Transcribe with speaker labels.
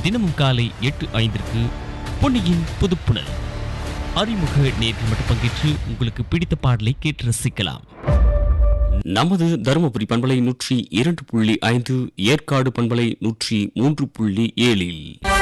Speaker 1: தினமும் காலை 8:05 பொன்னியின் புதுப்புணல். அறிமுக நேர்கள் மட்டும் பங்கேற்று உங்களுக்கு பிடித்த பாடலை கேட்டு ரசிக்கலாம். நமது தருமபுரி பண்பலை 102.5, ஏற்காடு பண்பலை 103.7.